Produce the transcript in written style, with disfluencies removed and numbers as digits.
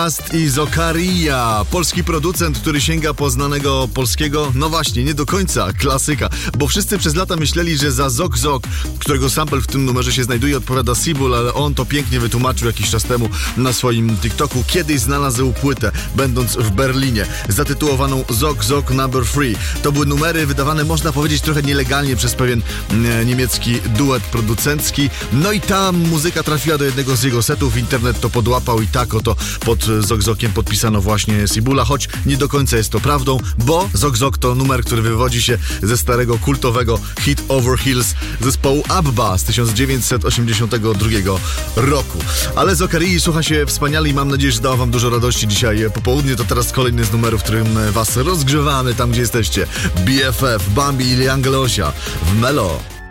Blast i Zokaria. Polski producent, który sięga po znanego polskiego, no właśnie, nie do końca klasyka, bo wszyscy przez lata myśleli, że za Zok Zok, którego sample w tym numerze się znajduje, odpowiada Sibul, ale on to pięknie wytłumaczył jakiś czas temu na swoim TikToku. Kiedyś znalazł płytę, będąc w Berlinie, zatytułowaną Zok Zok Number 3. To były numery wydawane, można powiedzieć, trochę nielegalnie przez pewien niemiecki duet producencki. No i ta muzyka trafiła do jednego z jego setów, internet to podłapał i tak oto pod Zok Zokiem podpisano właśnie Sibula, choć nie do końca jest to prawdą, bo Zok Zok to numer, który wywodzi się ze starego kultowego Hit Over Heels zespołu ABBA z 1982 roku. Ale Zokarii słucha się wspaniale i mam nadzieję, że dała wam dużo radości dzisiaj po południu. To teraz kolejny z numerów, w którym was rozgrzewamy tam, gdzie jesteście. BFF, Bambi i Young Leosia w Melo.